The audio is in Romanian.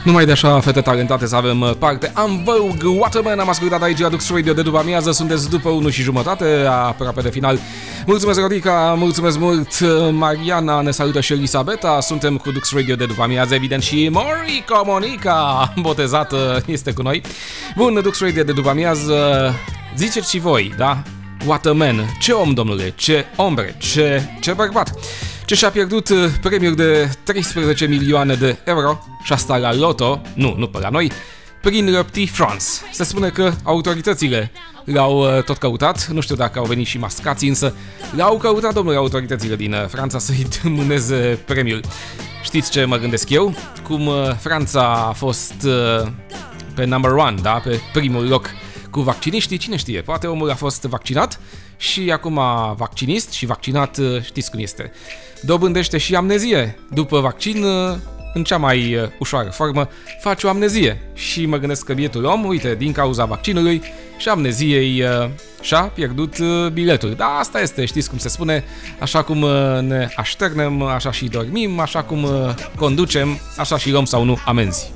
Numai de așa fete talentate să avem parte. Am Vogue, Waterman, am ascultat aici la Dux Radio de după amiază. Sunteți după 1:30, aproape de final. Mulțumesc, Rodica, mulțumesc mult, Mariana, ne salută și Elisabeta. Suntem cu Dux Radio de după amiază, evident, și Monica, botezată, este cu noi. Bun, Dux Radio de după amiază, ziceți și voi, da? Waterman, ce om, domnule, ce ombre, ce bărbat. Ce și-a pierdut premiul de 13 milioane de euro, și asta la loto, nu pe la noi, prin răpti France. Se spune că autoritățile l-au tot căutat, nu știu dacă au venit și mascații, însă l-au căutat, domnule, autoritățile din Franța să-i mâneze premiul. Știți ce mă gândesc eu? Cum Franța a fost pe number one, da? Pe primul loc cu vacciniștii, cine știe, poate omul a fost vaccinat și acum vaccinist și vaccinat, știți cum este, dobândește și amnezie. După vaccin, în cea mai ușoară formă, face o amnezie. Și mă gândesc că bietul om, uite, din cauza vaccinului și amneziei și-a pierdut biletul. Da, asta este, știți cum se spune, așa cum ne așternem, așa și dormim, așa cum conducem, așa și luăm sau nu amenzi.